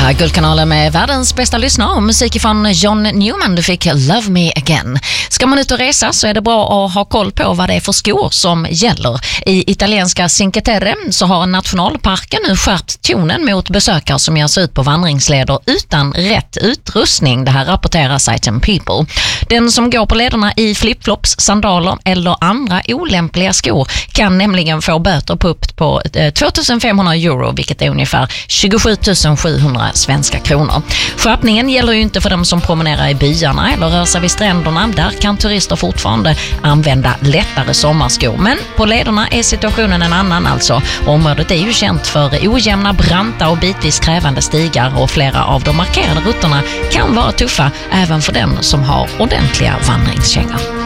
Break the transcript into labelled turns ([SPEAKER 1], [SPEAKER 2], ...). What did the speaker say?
[SPEAKER 1] Ja, Guldkanalen med världens bästa lyssnare och musik från John Newman. Du fick Love Me Again. Ska man ut och resa så är det bra att ha koll på vad det är för skor som gäller. I italienska Cinque Terre så har nationalparken nu skärpt tonen mot besökare som ger sig ut på vandringsleder utan rätt utrustning. Det här rapporterar sajten People. Den som går på lederna i flipflops, sandaler eller andra olämpliga skor kan nämligen få böter på upp på 2500 euro, vilket är ungefär 27 700 svenska kronor. Skärpningen gäller ju inte för dem som promenerar i byarna eller rör sig vid stränderna. Där kan turister fortfarande använda lättare sommarskor. Men på lederna är situationen en annan alltså. Området är ju känt för ojämna, branta och bitvis krävande stigar och flera av de markerade rutterna kan vara tuffa även för den som har ordentliga vandringskängor.